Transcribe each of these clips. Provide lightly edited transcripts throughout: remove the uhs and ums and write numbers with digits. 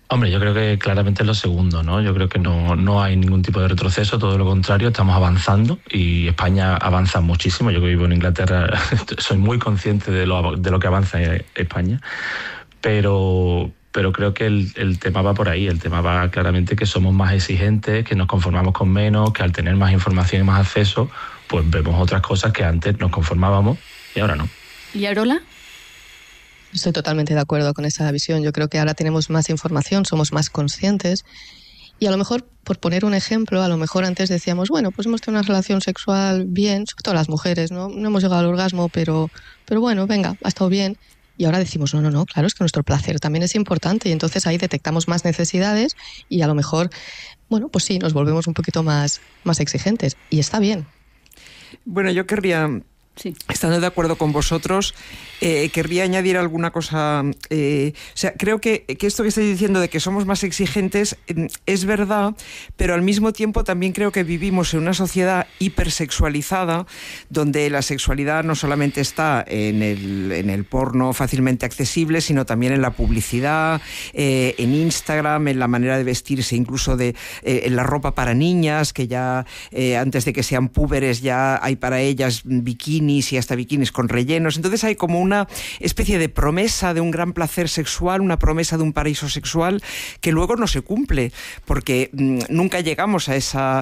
Hombre, yo creo que claramente es lo segundo, ¿no? Yo creo que no hay ningún tipo de retroceso, todo lo contrario, estamos avanzando y España avanza muchísimo. Yo que vivo en Inglaterra soy muy consciente de lo que avanza España, pero creo que el tema va por ahí. El tema va claramente que somos más exigentes, que nos conformamos con menos, que al tener más información y más acceso, pues vemos otras cosas que antes nos conformábamos y ahora no. ¿Y Arola? Estoy totalmente de acuerdo con esa visión. Yo creo que ahora tenemos más información, somos más conscientes y a lo mejor, por poner un ejemplo, a lo mejor antes decíamos, bueno, pues hemos tenido una relación sexual bien, sobre todo las mujeres, ¿no? No hemos llegado al orgasmo, pero bueno, venga, ha estado bien. Y ahora decimos, no, claro, es que nuestro placer también es importante y entonces ahí detectamos más necesidades y a lo mejor, bueno, pues sí, nos volvemos un poquito más exigentes y está bien. Bueno, yo querría... Sí. Estando de acuerdo con vosotros, querría añadir alguna cosa. O sea, creo que esto que estáis diciendo de que somos más exigentes es verdad, pero al mismo tiempo también creo que vivimos en una sociedad hipersexualizada, donde la sexualidad no solamente está en el porno fácilmente accesible, sino también en la publicidad, en Instagram, en la manera de vestirse, incluso en la ropa para niñas, que ya antes de que sean púberes ya hay para ellas bikinis y hasta bikinis con rellenos. Entonces hay como una especie de promesa de un gran placer sexual, una promesa de un paraíso sexual que luego no se cumple, porque nunca llegamos a esa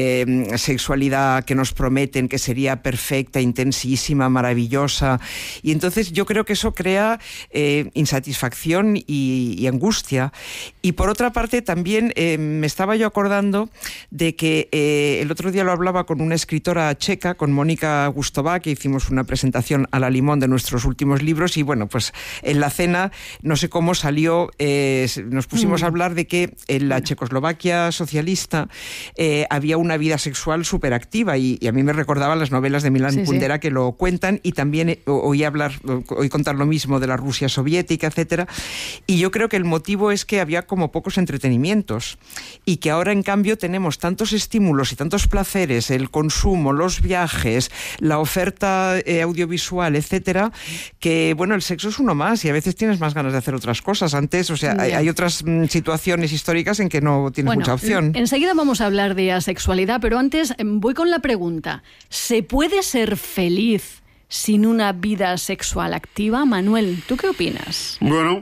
sexualidad que nos prometen que sería perfecta, intensísima, maravillosa. Y entonces yo creo que eso crea insatisfacción y angustia. Y por otra parte también me estaba yo acordando de que el otro día lo hablaba con una escritora checa, con Mónica Gustová, que hicimos una presentación a la Limón de nuestros últimos libros y bueno, pues en la cena no sé cómo salió, nos pusimos a hablar de que en la Checoslovaquia socialista había una vida sexual súper activa y a mí me recordaban las novelas de Milan Kundera que lo cuentan y también oí contar lo mismo de la Rusia soviética, etcétera, y yo creo que el motivo es que había como pocos entretenimientos y que ahora en cambio tenemos tantos estímulos y tantos placeres, el consumo, los viajes, la oferta audiovisual, etcétera, que bueno, el sexo es uno más y a veces tienes más ganas de hacer otras cosas. Antes, o sea, hay otras situaciones históricas en que no tienes mucha opción. Enseguida vamos a hablar de asexualidad, pero antes voy con la pregunta. ¿Se puede ser feliz sin una vida sexual activa? Manuel, ¿tú qué opinas? Bueno,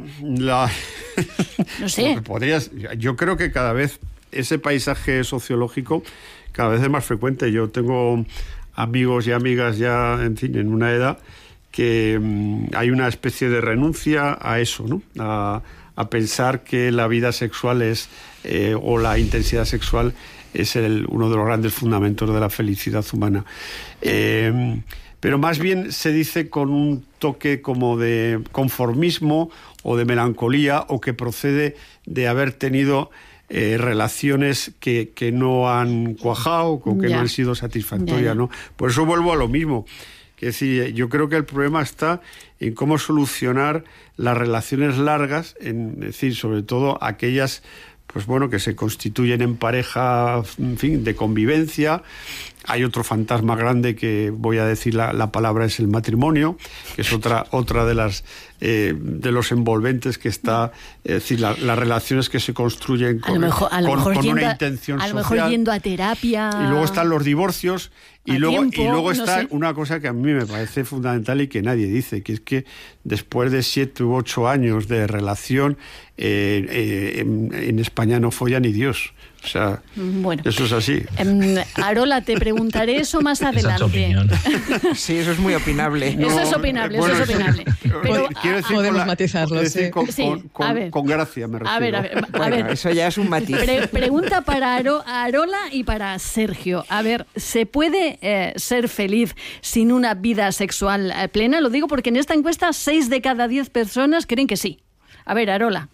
no sé. Yo creo que cada vez ese paisaje sociológico cada vez es más frecuente. Yo tengo amigos y amigas ya, en fin, en una edad que hay una especie de renuncia a eso, ¿no? A pensar que la vida sexual es, o la intensidad sexual es uno de los grandes fundamentos de la felicidad humana. Pero más bien se dice con un toque como de conformismo o de melancolía, o que procede de haber tenido relaciones que no han cuajado o que no han sido satisfactorias, ¿no? Por eso vuelvo a lo mismo. Es decir, yo creo que el problema está en cómo solucionar las relaciones largas, es decir, sobre todo aquellas, pues bueno, que se constituyen en pareja, en fin, de convivencia. Hay otro fantasma grande que voy a decir la palabra, es el matrimonio, que es otra de las de los envolventes que está, es decir, las relaciones que se construyen con una intención social. A lo mejor yendo a terapia. Y luego están los divorcios y luego está una cosa que a mí me parece fundamental y que nadie dice, que es que después de 7 u 8 años de relación, en España no folla ni Dios. O sea, bueno, eso es así. Arola, te preguntaré eso más adelante. Sí, eso es muy opinable. Eso es opinable, eso es opinable. Pero quiero decir, podemos matizarlo, con gracia, me refiero. A ver, eso ya es un matiz. Pregunta para Arola y para Sergio. A ver, ¿se puede ser feliz sin una vida sexual plena? Lo digo porque en esta encuesta 6 de cada 10 personas creen que sí. A ver, Arola.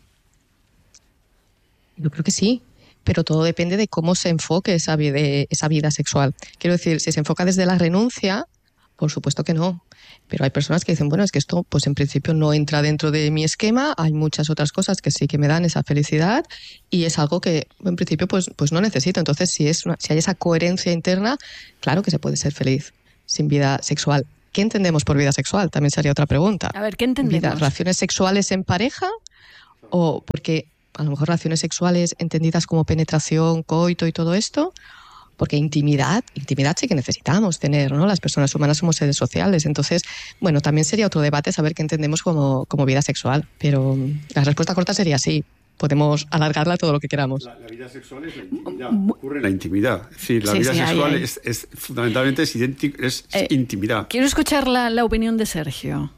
Yo creo que sí. Pero todo depende de cómo se enfoque esa vida sexual. Quiero decir, si se enfoca desde la renuncia, por supuesto que no. Pero hay personas que dicen, bueno, es que esto pues en principio no entra dentro de mi esquema, hay muchas otras cosas que sí que me dan esa felicidad y es algo que en principio pues no necesito. Entonces, si hay esa coherencia interna, claro que se puede ser feliz sin vida sexual. ¿Qué entendemos por vida sexual? También sería otra pregunta. A ver, ¿qué entendemos? ¿Relaciones sexuales en pareja? O porque a lo mejor relaciones sexuales entendidas como penetración, coito y todo esto, porque intimidad sí que necesitamos tener, ¿no? Las personas humanas somos seres sociales, entonces, bueno, también sería otro debate saber qué entendemos como vida sexual, pero la respuesta corta sería sí. Podemos alargarla todo lo que queramos. La vida sexual es la intimidad, ocurre en la intimidad. Es decir, la vida sexual es fundamentalmente es intimidad. Quiero escuchar la opinión de Sergio.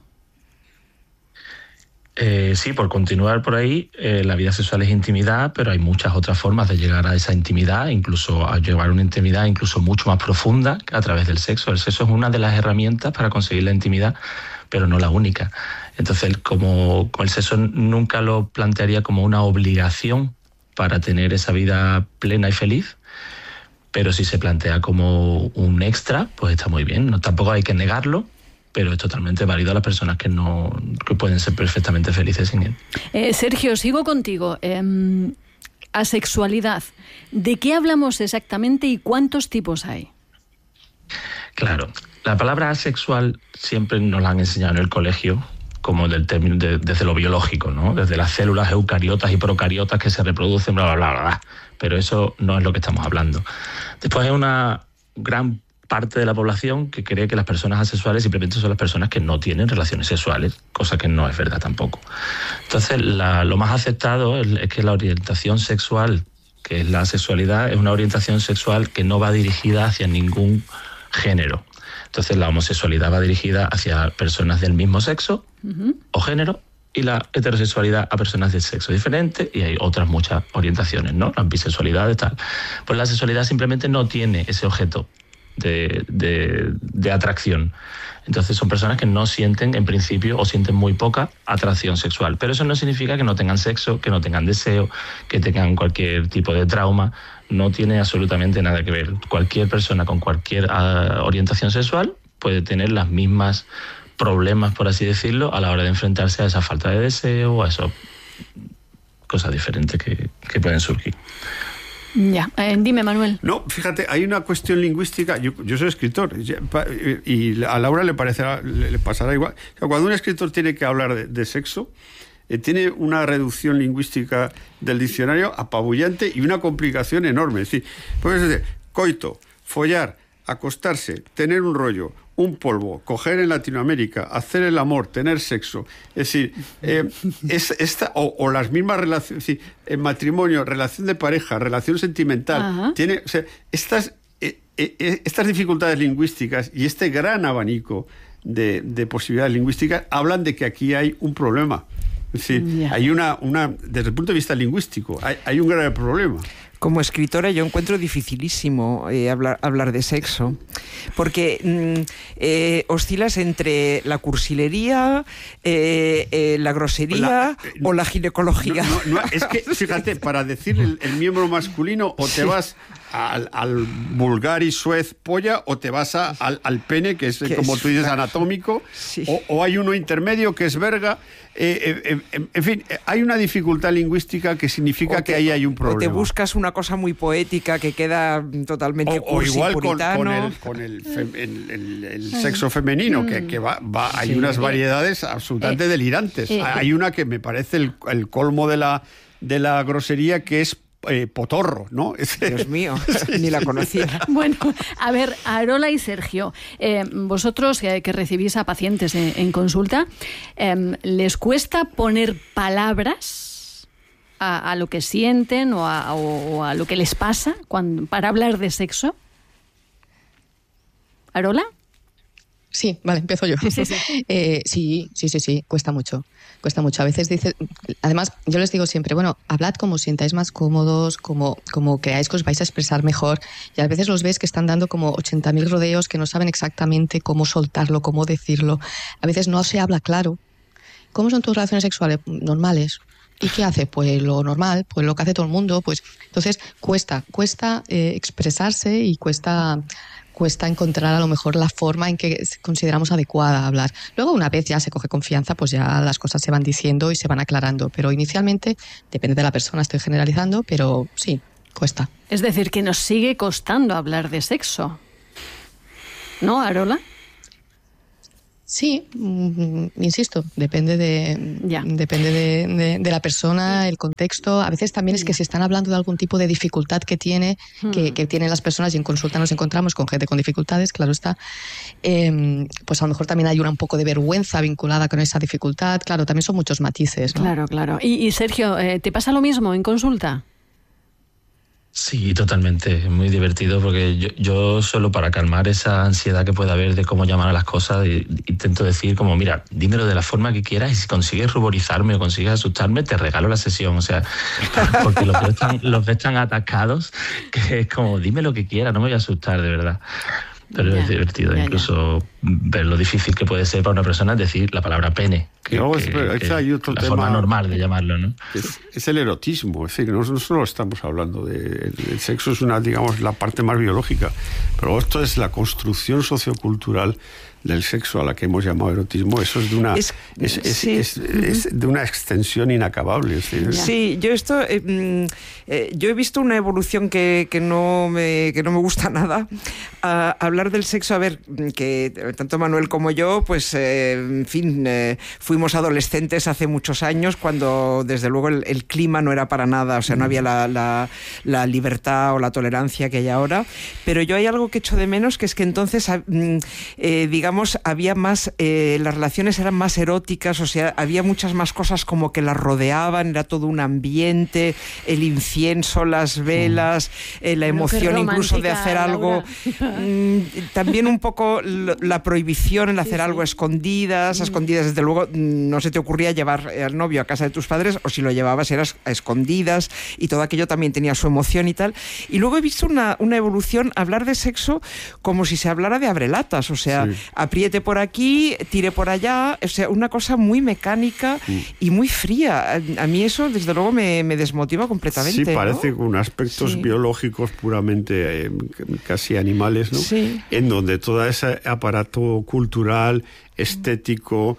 Sí, por continuar por ahí, la vida sexual es intimidad, pero hay muchas otras formas de llegar a esa intimidad, incluso a llevar una intimidad incluso mucho más profunda a través del sexo. El sexo es una de las herramientas para conseguir la intimidad, pero no la única. Entonces, como el sexo nunca lo plantearía como una obligación para tener esa vida plena y feliz, pero si se plantea como un extra, pues está muy bien. No, tampoco hay que negarlo, pero es totalmente válido a las personas que pueden ser perfectamente felices sin él. Sergio, sigo contigo. Asexualidad. ¿De qué hablamos exactamente y cuántos tipos hay? Claro, la palabra asexual siempre nos la han enseñado en el colegio, como del término desde lo biológico, ¿no? Desde las células eucariotas y procariotas que se reproducen, bla, bla, bla, bla. Pero eso no es lo que estamos hablando. Después hay una gran parte de la población que cree que las personas asexuales simplemente son las personas que no tienen relaciones sexuales, cosa que no es verdad tampoco. Entonces, lo más aceptado es que la orientación sexual, que es la sexualidad, es una orientación sexual que no va dirigida hacia ningún género. Entonces, la homosexualidad va dirigida hacia personas del mismo sexo o género, y la heterosexualidad a personas de sexo diferente, y hay otras muchas orientaciones, ¿no? La bisexualidad y tal. Pues la sexualidad simplemente no tiene ese objeto de atracción. Entonces son personas que no sienten, en principio, o sienten muy poca atracción sexual. Pero eso no significa que no tengan sexo, que no tengan deseo, que tengan cualquier tipo de trauma. No tiene absolutamente nada que ver. Cualquier persona con cualquier orientación sexual puede tener las mismas problemas, por así decirlo, a la hora de enfrentarse a esa falta de deseo o a esas cosas diferentes que pueden surgir. Ya, dime, Manuel. No, fíjate, hay una cuestión lingüística. Yo soy escritor y a Laura le pasará igual. O sea, cuando un escritor tiene que hablar de sexo, tiene una reducción lingüística del diccionario apabullante y una complicación enorme. Es decir, puedes decir coito, follar, acostarse, tener un rollo, un polvo, coger en Latinoamérica, hacer el amor, tener sexo. Es decir, o las mismas relaciones, es decir, matrimonio, relación de pareja, relación sentimental. Tiene, o sea, estas dificultades lingüísticas y este gran abanico de posibilidades lingüísticas hablan de que aquí hay un problema. Es decir, hay desde el punto de vista lingüístico, hay un grave problema. Como escritora yo encuentro dificilísimo hablar de sexo, porque oscilas entre la cursilería, la grosería o la ginecología. Es que, fíjate, para decir el miembro masculino o te vas al vulgar y suez polla o te vas al pene, que es como tú dices, anatómico, sí. o hay uno intermedio que es verga. En fin, hay una dificultad lingüística que significa que ahí hay un problema. O te buscas una cosa muy poética que queda totalmente cursi, o igual puritano. con el sexo femenino, que hay unas variedades absolutamente delirantes. Hay una que me parece el colmo de la grosería, que es potorro, ¿no? Dios mío, ni la conocía. Bueno, a ver, Arola y Sergio, vosotros que recibís a pacientes en consulta, ¿les cuesta poner palabras a lo que sienten o a lo que les pasa para hablar de sexo? ¿Arola? Sí, vale, empiezo yo. Sí, cuesta mucho. A veces además yo les digo siempre, bueno, hablad como sientáis más cómodos, como creáis que os vais a expresar mejor, y a veces los ves que están dando como 80.000 rodeos, que no saben exactamente cómo soltarlo, cómo decirlo. A veces no se habla claro. ¿Cómo son tus relaciones sexuales? Normales. ¿Y qué hace? Pues lo normal, pues lo que hace todo el mundo. Pues entonces cuesta expresarse y cuesta encontrar a lo mejor la forma en que consideramos adecuada hablar. Luego, una vez ya se coge confianza, pues ya las cosas se van diciendo y se van aclarando. Pero inicialmente, depende de la persona, estoy generalizando, pero sí, cuesta. Es decir, que nos sigue costando hablar de sexo. ¿No, Arola? Sí, insisto, depende de la persona, el contexto. A veces también es que se están hablando de algún tipo de dificultad que tienen las personas, y en consulta nos encontramos con gente con dificultades, claro está. Pues a lo mejor también hay un poco de vergüenza vinculada con esa dificultad. Claro, también son muchos matices, ¿no? Claro. Y Sergio, ¿te pasa lo mismo en consulta? Sí, totalmente. Es muy divertido porque yo solo para calmar esa ansiedad que pueda haber de cómo llamar a las cosas, intento decir como, mira, dímelo de la forma que quieras y si consigues ruborizarme o consigues asustarme, te regalo la sesión. O sea, porque los ves tan atascados que es como, dime lo que quieras, no me voy a asustar, de verdad. Pero es divertido, incluso ver lo difícil que puede ser para una persona decir la palabra pene, que hay otro la tema forma normal de llamarlo, ¿no? Es el erotismo, es decir, no solo estamos hablando el sexo, es la parte más biológica, pero esto es la construcción sociocultural del sexo a la que hemos llamado erotismo. Eso es de una extensión inacabable. Sí, yo he visto una evolución que no me gusta nada. Hablar del sexo, a ver, que tanto Manuel como yo, pues, fuimos adolescentes hace muchos años, cuando desde luego el clima no era para nada, o sea, no había la libertad o la tolerancia que hay ahora. Pero yo hay algo que echo de menos, que es que entonces, había más, las relaciones eran más eróticas, o sea, había muchas más cosas como que las rodeaban, era todo un ambiente, el incienso, las velas, la emoción incluso de hacer algo, también un poco la prohibición en hacer algo a escondidas, desde luego no se te ocurría llevar al novio a casa de tus padres, o si lo llevabas eras a escondidas, y todo aquello también tenía su emoción y tal. Y luego he visto una evolución, hablar de sexo como si se hablara de abrelatas, o sea, apriete por aquí, tire por allá, o sea, una cosa muy mecánica y muy fría. A mí eso, desde luego, me desmotiva completamente. Sí, parece, ¿no? Con aspectos biológicos puramente casi animales, ¿no? Sí. En donde todo ese aparato cultural, estético,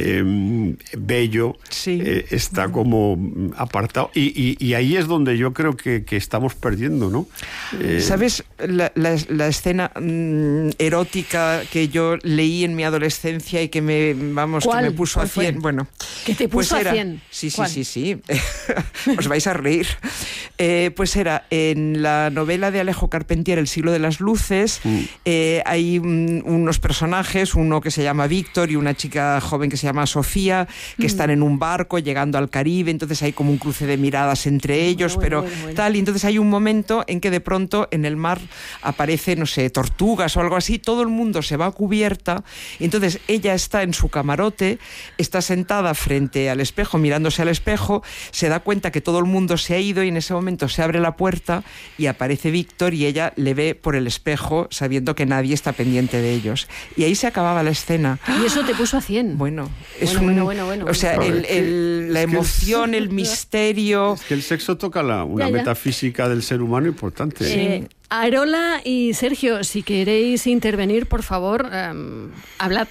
bello, está como apartado, y ahí es donde yo creo que estamos perdiendo, ¿no? ¿Sabes la escena erótica que yo leí en mi adolescencia y que me puso a 100? Bueno, ¿que te puso a 100? Sí. Os vais a reír. Pues era en la novela de Alejo Carpentier, El siglo de las luces. Hay unos personajes, uno que se llama Víctor y una chica joven que se llama Sofía, que están en un barco llegando al Caribe. Entonces hay como un cruce de miradas entre ellos, bueno. Y entonces hay un momento en que de pronto en el mar aparece, no sé, tortugas o algo así, todo el mundo se va a cubierta, y entonces ella está en su camarote, está sentada frente al espejo, mirándose al espejo, se da cuenta que todo el mundo se ha ido, y en ese momento se abre la puerta y aparece Víctor, y ella le ve por el espejo sabiendo que nadie está pendiente de ellos. Y ahí se acababa la escena. Y eso te puso a 100. Bueno. O sea, la emoción, el misterio. Es que el sexo toca una metafísica del ser humano importante. Sí. Arola y Sergio, si queréis intervenir, por favor, hablad.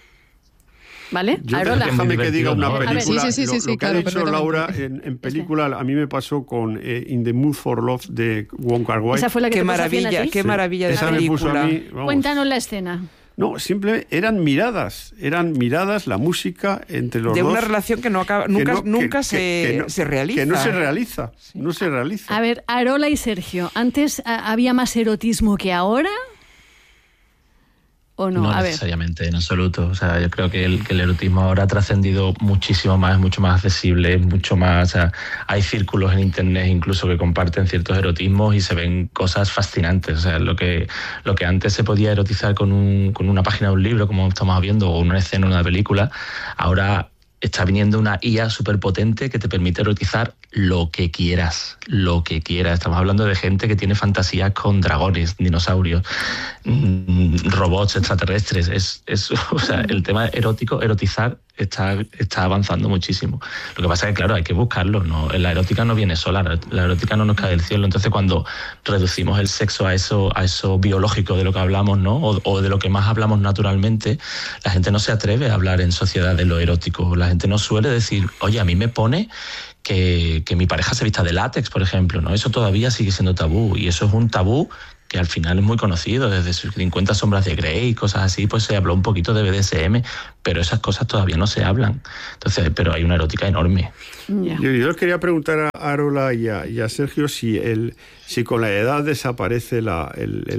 ¿Vale? Déjame que diga una película. Sí, lo que ha dicho Laura en película, a mí me pasó con In the Mood for Love de Wong Kar-wai. Esa fue la que qué maravilla de película. Cuéntanos la escena. No, simplemente eran miradas, la música entre los dos. De una relación que no acaba, nunca se realiza. Que no se realiza, no se realiza. A ver, Arola y Sergio, ¿antes había más erotismo que ahora? ¿O no? No necesariamente, en absoluto. O sea, yo creo que el erotismo ahora ha trascendido muchísimo más, es mucho más accesible, es mucho más... O sea, hay círculos en internet incluso que comparten ciertos erotismos y se ven cosas fascinantes. O sea, lo que antes se podía erotizar con una página de un libro, como estamos viendo, o una escena de una película, ahora está viniendo una IA súper potente que te permite erotizar lo que quieras. Estamos hablando de gente que tiene fantasías con dragones, dinosaurios, robots extraterrestres. O sea, el tema erótico, erotizar, está avanzando muchísimo. Lo que pasa es que, claro, hay que buscarlo, ¿no? La erótica no viene sola, la erótica no nos cae del cielo. Entonces, cuando reducimos el sexo a eso biológico de lo que hablamos, ¿no? O de lo que más hablamos naturalmente, la gente no se atreve a hablar en sociedad de lo erótico. La gente no suele decir, oye, a mí me pone que mi pareja se vista de látex, por ejemplo, ¿no? Eso todavía sigue siendo tabú, y eso es un tabú que al final es muy conocido, desde sus 50 sombras de Grey y cosas así, pues se habló un poquito de BDSM, pero esas cosas todavía no se hablan. Entonces, pero hay una erótica enorme. Yeah. Yo les quería preguntar a Arola y a Sergio si con la edad desaparece la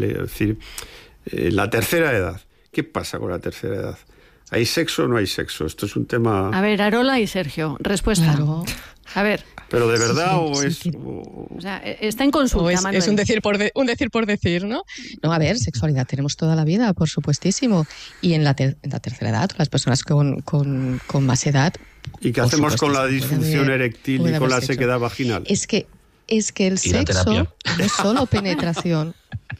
tercera edad. ¿Qué pasa con la tercera edad? ¿Hay sexo o no hay sexo? Esto es un tema... A ver, Arola y Sergio, respuesta. Claro. A ver. ¿Pero de verdad o sea, está en consulta, Manuel. Es un decir por decir, ¿no? No, a ver, sexualidad tenemos toda la vida, por supuestísimo. Y en la tercera edad, las personas con más edad... ¿Y qué hacemos con la disfunción eréctil y con la sequedad vaginal? Es que el sexo no es solo penetración.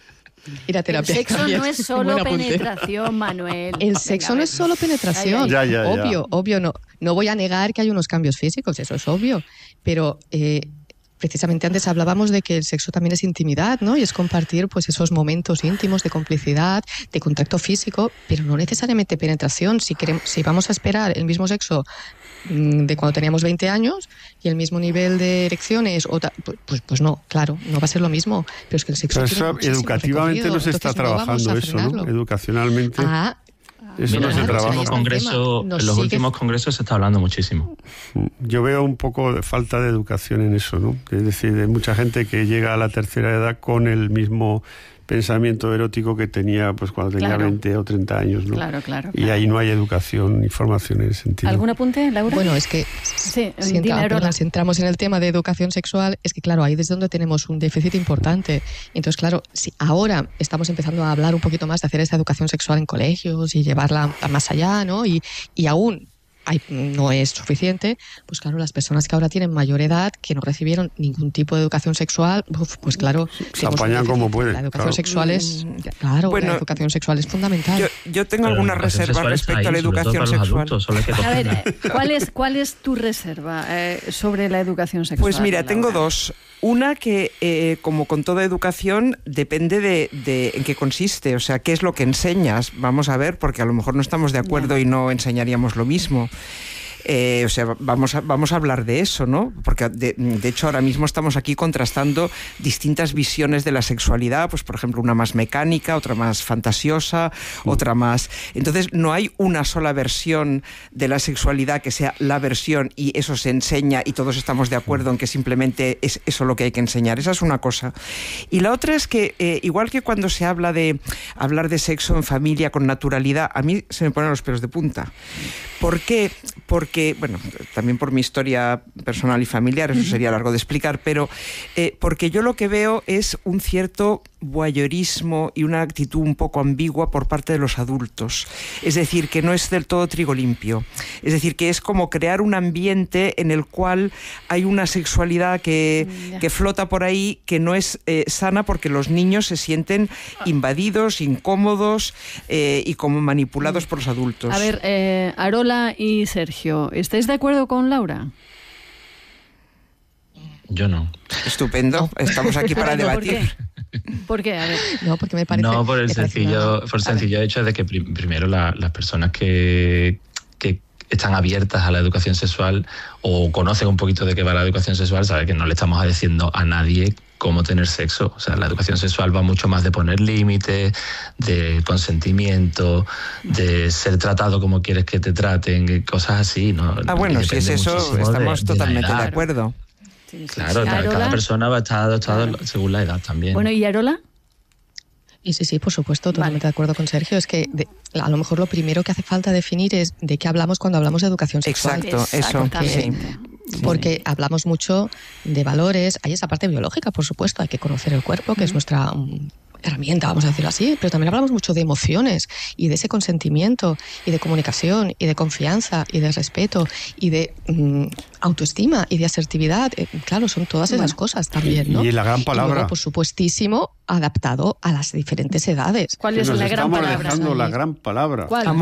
Ir a terapia. El sexo no es solo penetración, Manuel. El sexo no es solo penetración. Ya. Obvio. No voy a negar que hay unos cambios físicos, eso es obvio. Pero precisamente antes hablábamos de que el sexo también es intimidad, ¿no? Y es compartir pues esos momentos íntimos de complicidad, de contacto físico, pero no necesariamente penetración. Si vamos a esperar el mismo sexo de cuando teníamos 20 años y el mismo nivel de erecciones, pues no, claro, no va a ser lo mismo. Pero es que el sexo educativamente no se está trabajando eso, ¿no? Educacionalmente. Eso no se trabaja. En los últimos congresos se está hablando muchísimo. Yo veo un poco de falta de educación en eso, ¿no? Es decir, hay mucha gente que llega a la tercera edad con el mismo pensamiento erótico que tenía pues cuando tenía 20 o 30 años, ¿no? Claro. Y ahí no hay educación ni formación en ese sentido. ¿Algún apunte, Laura? Bueno, es que si entramos en el tema de educación sexual, es que claro, ahí es donde tenemos un déficit importante. Entonces, claro, si ahora estamos empezando a hablar un poquito más de hacer esa educación sexual en colegios y llevarla más allá, ¿no? Y aún no es suficiente, pues claro, las personas que ahora tienen mayor edad, que no recibieron ningún tipo de educación sexual, pues claro, se apañan como pueden. La educación sexual es, la educación sexual es fundamental. Yo tengo alguna reserva respecto a la educación sexual. A ver, ¿cuál es tu reserva sobre la educación sexual? Pues mira, tengo dos. Una que, como con toda educación, depende de en qué consiste, o sea, qué es lo que enseñas. Vamos a ver, porque a lo mejor no estamos de acuerdo y no enseñaríamos lo mismo. O sea, vamos a hablar de eso, ¿no? Porque de hecho ahora mismo estamos aquí contrastando distintas visiones de la sexualidad, pues por ejemplo una más mecánica, otra más fantasiosa, otra más... Entonces no hay una sola versión de la sexualidad que sea la versión y eso se enseña y todos estamos de acuerdo en que simplemente es eso lo que hay que enseñar. Esa es una cosa. Y la otra es que igual que cuando se habla de hablar de sexo en familia con naturalidad, a mí se me ponen los pelos de punta. ¿Por qué? Porque, bueno, también por mi historia personal y familiar, eso sería largo de explicar, pero porque yo lo que veo es un cierto voyeurismo y una actitud un poco ambigua por parte de los adultos. Es decir, que no es del todo trigo limpio. Es decir, que es como crear un ambiente en el cual hay una sexualidad que flota por ahí, que no es sana porque los niños se sienten invadidos, incómodos y como manipulados por los adultos. A ver, Arola y Sergio, ¿estáis de acuerdo con Laura? Yo no. Estupendo, estamos aquí para debatir. ¿Por qué? A ver. No, porque me parece... No, por el sencillo hecho de que primero las personas que están abiertas a la educación sexual o conocen un poquito de qué va la educación sexual, saben que no le estamos diciendo a nadie cómo tener sexo. O sea, la educación sexual va mucho más de poner límites, de consentimiento, de ser tratado como quieres que te traten, cosas así, ¿no? Bueno, si es eso, estamos totalmente de acuerdo. Claro, cada persona va a estar adaptada según la edad también. Bueno, ¿y Arola? Y sí, por supuesto, totalmente de acuerdo con Sergio. Es que a lo mejor lo primero que hace falta definir es de qué hablamos cuando hablamos de educación sexual. Exacto, eso. Porque hablamos mucho de valores, hay esa parte biológica, por supuesto, hay que conocer el cuerpo, que es nuestra herramienta, vamos a decirlo así, pero también hablamos mucho de emociones y de ese consentimiento y de comunicación y de confianza y de respeto y de autoestima y de asertividad. Claro, son todas esas cosas también, ¿no? Y la gran palabra. Y luego, por supuestísimo, adaptado a las diferentes edades. ¿Cuál es la gran palabra? Estamos dejando la gran palabra. ¿Cuál? Amor.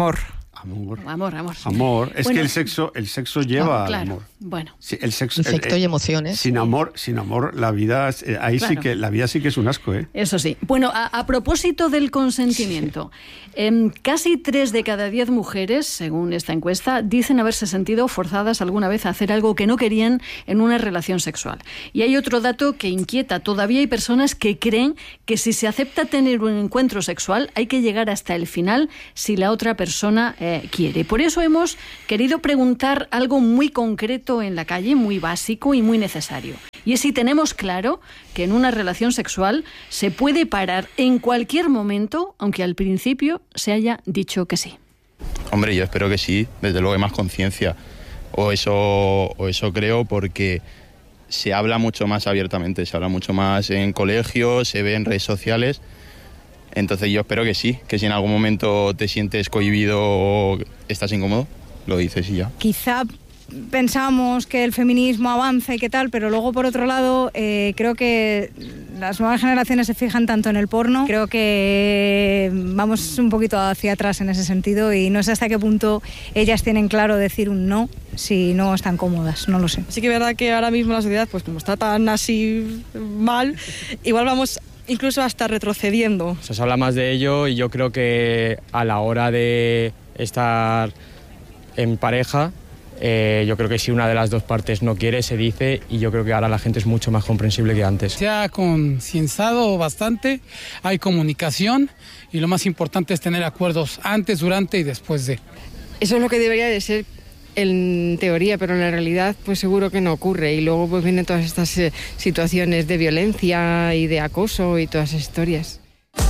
Amor. Es que el sexo lleva al amor. Bueno. Sí, el sexo, afecto y emociones. Sin amor, la vida la vida sí que es un asco, ¿eh? Eso sí. Bueno, a propósito del consentimiento, casi 3 de cada 10 mujeres, según esta encuesta, dicen haberse sentido forzadas alguna vez a hacer algo que no querían en una relación sexual. Y hay otro dato que inquieta. Todavía hay personas que creen que si se acepta tener un encuentro sexual, hay que llegar hasta el final si la otra persona quiere. Por eso hemos querido preguntar algo muy concreto en la calle, muy básico y muy necesario. Y es si tenemos claro que en una relación sexual se puede parar en cualquier momento, aunque al principio se haya dicho que sí. Hombre, yo espero que sí, desde luego hay más conciencia. O eso creo, porque se habla mucho más abiertamente, se habla mucho más en colegios, se ve en redes sociales. Entonces yo espero que sí, que si en algún momento te sientes cohibido o estás incómodo, lo dices y ya. Quizá pensamos que el feminismo avanza y qué tal, pero luego por otro lado creo que las nuevas generaciones se fijan tanto en el porno, creo que vamos un poquito hacia atrás en ese sentido y no sé hasta qué punto ellas tienen claro decir un no si no están cómodas, no lo sé. Sí que es verdad que ahora mismo la sociedad, pues como está tan así mal, igual vamos incluso hasta retrocediendo. Se habla más de ello y yo creo que a la hora de estar en pareja, yo creo que si una de las dos partes no quiere, se dice, y yo creo que ahora la gente es mucho más comprensible que antes. Se ha concienciado bastante, hay comunicación y lo más importante es tener acuerdos antes, durante y después de. Eso es lo que debería de ser en teoría, pero en la realidad pues seguro que no ocurre y luego pues vienen todas estas situaciones de violencia y de acoso y todas esas historias.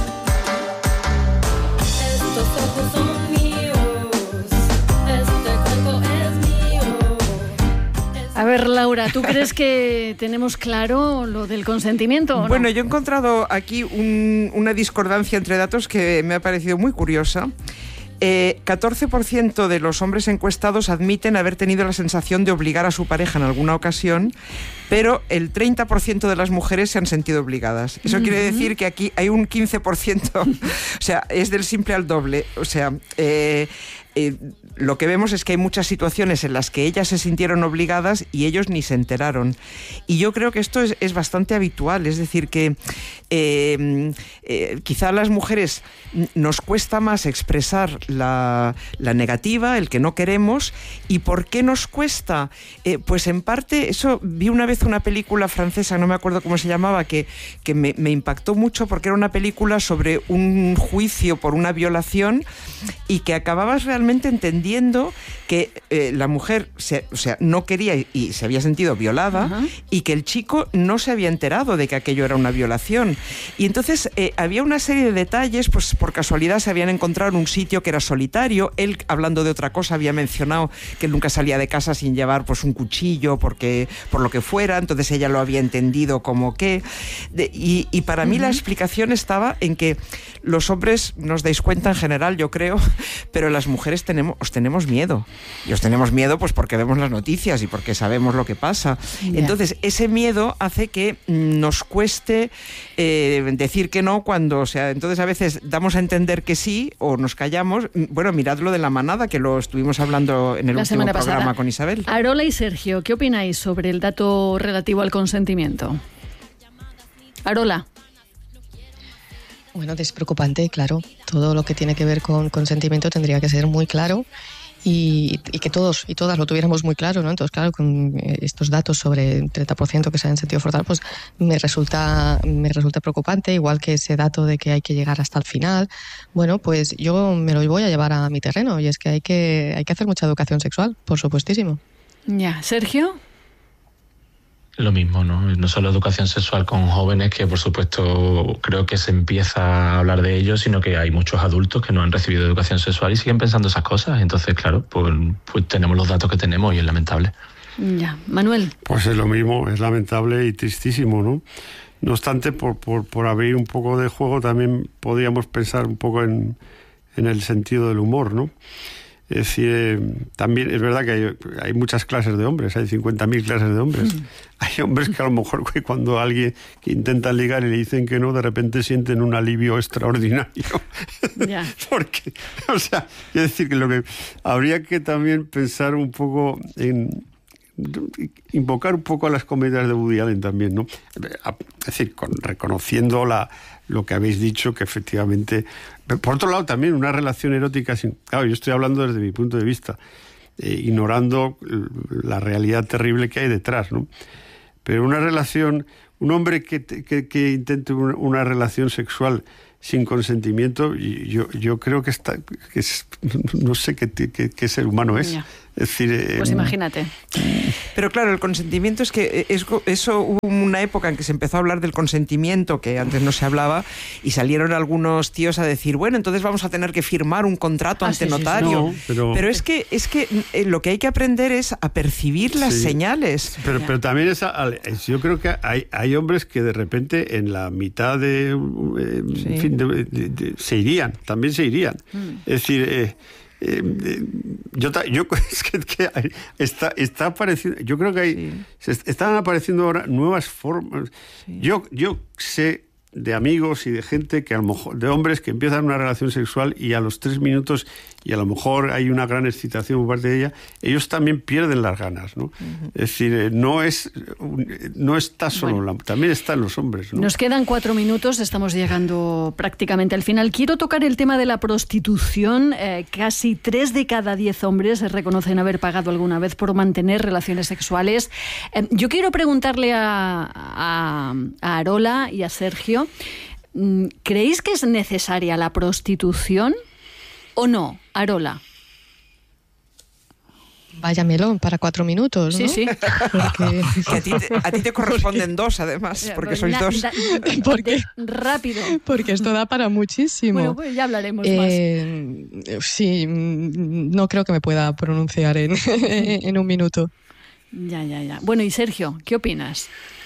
A ver, Laura, ¿tú crees que tenemos claro lo del consentimiento o no? Bueno, yo he encontrado aquí una discordancia entre datos que me ha parecido muy curiosa. 14% de los hombres encuestados admiten haber tenido la sensación de obligar a su pareja en alguna ocasión, pero el 30% de las mujeres se han sentido obligadas. Eso quiere decir que aquí hay un 15%, o sea, es del simple al doble. O sea, lo que vemos es que hay muchas situaciones en las que ellas se sintieron obligadas y ellos ni se enteraron. Y yo creo que esto es bastante habitual, es decir, que quizá a las mujeres nos cuesta más expresar la negativa, el que no queremos. ¿Y por qué nos cuesta? Pues en parte, vi una vez una película francesa, no me acuerdo cómo se llamaba, que me impactó mucho porque era una película sobre un juicio por una violación y que acababas realmente entendiendo que la mujer no quería y se había sentido violada y que el chico no se había enterado de que aquello era una violación. Y entonces había una serie de detalles, pues por casualidad se habían encontrado en un sitio que era solitario. Él, hablando de otra cosa, había mencionado que nunca salía de casa sin llevar pues un cuchillo por lo que fuera, entonces ella lo había entendido como que... Y para mí la explicación estaba en que los hombres, no os dais cuenta en general, yo creo, pero las mujeres os tenemos miedo. Y os tenemos miedo pues porque vemos las noticias y porque sabemos lo que pasa. Entonces, ese miedo hace que nos cueste decir que no cuando, entonces a veces damos a entender que sí o nos callamos. Bueno, mirad lo de la manada, que lo estuvimos hablando en el último programa con Isabel. Arola y Sergio, ¿qué opináis sobre el dato relativo al consentimiento? Arola. Bueno, es preocupante, claro. Todo lo que tiene que ver con consentimiento tendría que ser muy claro y que todos y todas lo tuviéramos muy claro, ¿no? Entonces, claro, con estos datos sobre el 30% que se han sentido forzados, pues me resulta preocupante, igual que ese dato de que hay que llegar hasta el final. Bueno, pues yo me lo voy a llevar a mi terreno y es que hay que hacer mucha educación sexual, por supuestísimo. Ya, Sergio. Lo mismo, ¿no? No solo educación sexual con jóvenes, que por supuesto creo que se empieza a hablar de ello, sino que hay muchos adultos que no han recibido educación sexual y siguen pensando esas cosas. Entonces, claro, pues tenemos los datos que tenemos y es lamentable. Ya, Manuel. Pues es lo mismo, es lamentable y tristísimo, ¿no? No obstante, por abrir un poco de juego, también podríamos pensar un poco en el sentido del humor, ¿no? Es decir, también es verdad que hay muchas clases de hombres, hay 50.000 clases de hombres. Hay hombres que a lo mejor cuando alguien que intenta ligar y le dicen que no, de repente sienten un alivio extraordinario. Ya. Porque, o sea, es decir, que lo que habría que también pensar un poco en invocar un poco a las comedias de Woody Allen también, ¿no? Es decir, reconociendo lo que habéis dicho, que efectivamente... Por otro lado, también una relación erótica sin... Claro, yo estoy hablando desde mi punto de vista, ignorando la realidad terrible que hay detrás, ¿no? Pero una relación... Un hombre que intente una relación sexual sin consentimiento, yo creo que no sé qué ser humano es. Ya. Es decir, pues imagínate. Pero claro, el consentimiento es que eso hubo una época en que se empezó a hablar del consentimiento, que antes no se hablaba, y salieron algunos tíos a decir, bueno, entonces vamos a tener que firmar un contrato ante notario. Sí. No, pero es que lo que hay que aprender es a percibir las señales. Pero también yo creo que hay hombres que de repente en la mitad de... en fin, se irían, también se irían. Es decir... es que está apareciendo, yo creo que están apareciendo ahora nuevas formas. Yo sé de amigos y de gente que a lo mejor, de hombres que empiezan una relación sexual y a los 3 minutos, y a lo mejor hay una gran excitación por parte de ella, ellos también pierden las ganas, ¿no? Es decir, no está solo, también están los hombres, ¿no? Nos quedan 4 minutos, estamos llegando prácticamente al final. Quiero tocar el tema de la prostitución. Casi 3 de cada 10 hombres reconocen haber pagado alguna vez por mantener relaciones sexuales. Yo quiero preguntarle a Arola y a Sergio, ¿creéis que es necesaria la prostitución o no, Arola? Vaya melón para 4 minutos, ¿no? Sí. Porque... a ti te corresponden 2, además, porque sois 2. Porque rápido. Porque esto da para muchísimo. Bueno, pues ya hablaremos más. Sí, no creo que me pueda pronunciar en un minuto. Ya. Bueno, y Sergio, ¿qué opinas?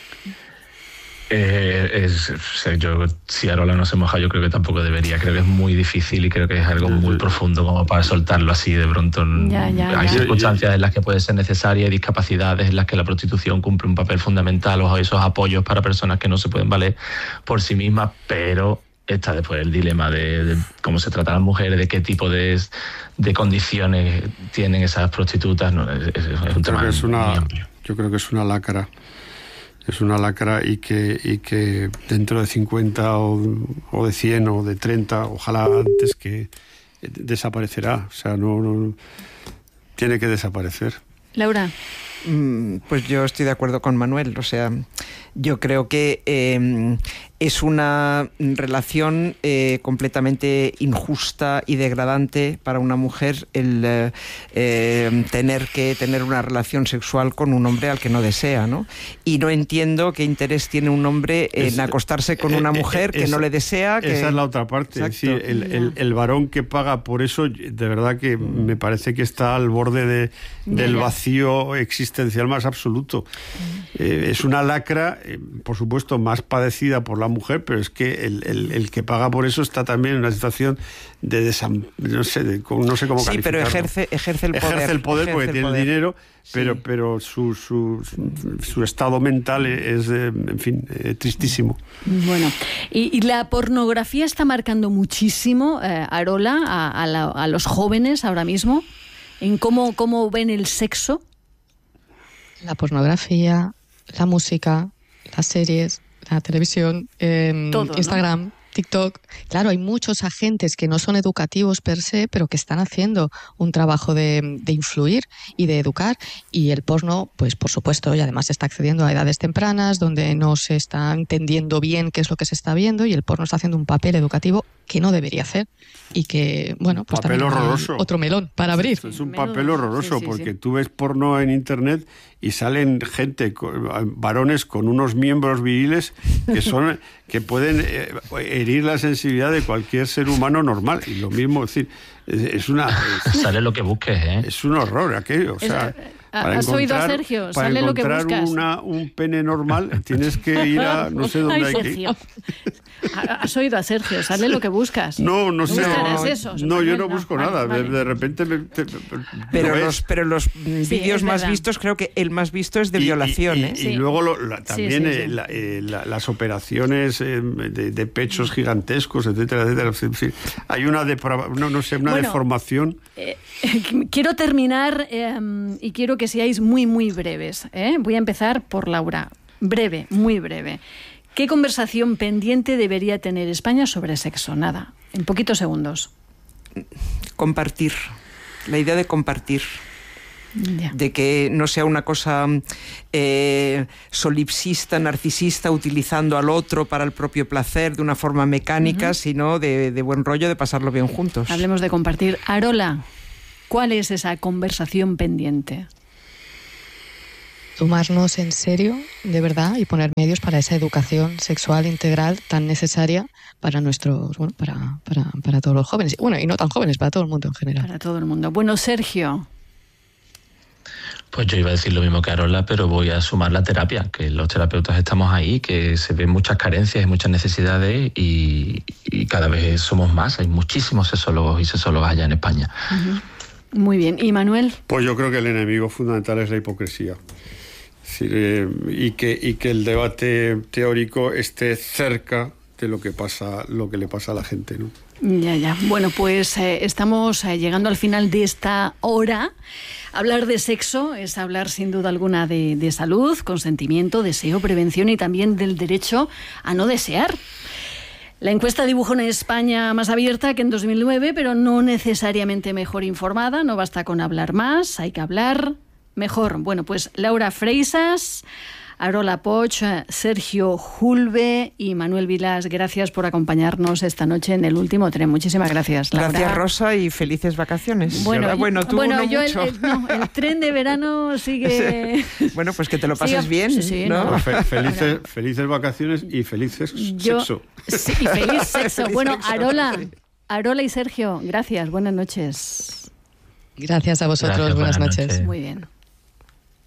Si Arola no se moja, yo creo que tampoco debería. Creo que es muy difícil y creo que es algo muy profundo como para soltarlo así de pronto. Hay circunstancias en las que puede ser necesaria, hay discapacidades en las que la prostitución cumple un papel fundamental, o esos apoyos para personas que no se pueden valer por sí mismas, pero está después el dilema de cómo se trata a las mujeres, de qué tipo de condiciones tienen esas prostitutas. No, es un tema muy amplio. Yo creo que es una lacra. Es una lacra y que dentro de 50 o de 100 o de 30, ojalá antes, que desaparecerá. O sea, no tiene que desaparecer. Laura. Pues yo estoy de acuerdo con Manuel. O sea, yo creo que es una relación completamente injusta y degradante para una mujer el tener que tener una relación sexual con un hombre al que no desea, ¿no? Y no entiendo qué interés tiene un hombre en acostarse con una mujer que no le desea. Esa es la otra parte. Exacto. Es decir, el varón que paga por eso, de verdad que me parece que está al borde del vacío existencial más absoluto. Es una lacra, por supuesto, más padecida por la mujer, pero es que el que paga por eso está también en una situación de no sé cómo calificarlo. Sí, pero ejerce el poder. Ejerce el poder porque tiene el dinero, pero su estado mental es, en fin, tristísimo. Bueno, y la pornografía está marcando muchísimo, Arola, a los jóvenes ahora mismo, en cómo ven el sexo. La pornografía, la música, las series, la televisión, todo, Instagram, ¿no? TikTok. Claro, hay muchos agentes que no son educativos per se, pero que están haciendo un trabajo de influir y de educar. Y el porno, pues por supuesto, y además está accediendo a edades tempranas, donde no se está entendiendo bien qué es lo que se está viendo, y el porno está haciendo un papel educativo que no debería hacer. Y que, bueno, pues papel también horroroso. Otro melón para abrir. Es un papel horroroso, porque tú ves porno en internet y salen varones con unos miembros viriles que pueden herir la sensibilidad de cualquier ser humano normal. Y lo mismo, es decir, sale lo que busques, ¿eh? Es un horror aquello. O sea, ¿has oído a Sergio? Sale lo que buscas. Para encontrar un pene normal tienes que ir a no sé dónde hay que ir. Has oído a Sergio, sale lo que buscas. No sé. No, yo no busco nada. Vale. De repente pero los vídeos más vistos, creo que el más visto es de violación. Y luego también las operaciones de pechos gigantescos, etcétera, etcétera. Hay una deformación. Quiero terminar y quiero que seáis muy, muy breves. Voy a empezar por Laura. Breve, muy breve. ¿Qué conversación pendiente debería tener España sobre sexo? Nada, en poquitos segundos. Compartir. La idea de compartir. Ya. De que no sea una cosa solipsista, narcisista, utilizando al otro para el propio placer de una forma mecánica, sino de buen rollo, de pasarlo bien juntos. Hablemos de compartir. Arola, ¿cuál es esa conversación pendiente? Tomarnos en serio, de verdad, y poner medios para esa educación sexual integral tan necesaria para para todos los jóvenes. Bueno, y no tan jóvenes, para todo el mundo en general. Para todo el mundo. Bueno, Sergio. Pues yo iba a decir lo mismo que Arola, pero voy a sumar la terapia, que los terapeutas estamos ahí, que se ven muchas carencias y muchas necesidades y cada vez somos más. Hay muchísimos sexólogos y sexólogas allá en España. Muy bien. ¿Y Manuel? Pues yo creo que el enemigo fundamental es la hipocresía. Es decir, y que el debate teórico esté cerca de lo que le pasa a la gente, ¿no? Ya. Bueno, pues estamos llegando al final de esta hora. Hablar de sexo es hablar sin duda alguna de salud, consentimiento, deseo, prevención y también del derecho a no desear. La encuesta dibuja una España más abierta que en 2009, pero no necesariamente mejor informada. No basta con hablar más, hay que hablar mejor. Bueno, pues Laura Freisas, Arola Poch, Sergio Julve y Manuel Vilas, gracias por acompañarnos esta noche en El Último Tren. Muchísimas gracias, Laura. Gracias, Rosa, y felices vacaciones. Bueno, tú no yo mucho. El tren de verano sigue... Bueno, pues que te lo pases bien. Sí, ¿no? ¿no? Felices vacaciones y felices sexo. Sí, y feliz sexo. Bueno, Arola y Sergio, gracias, buenas noches. Gracias a vosotros, Gracias, buenas noches. Muy bien.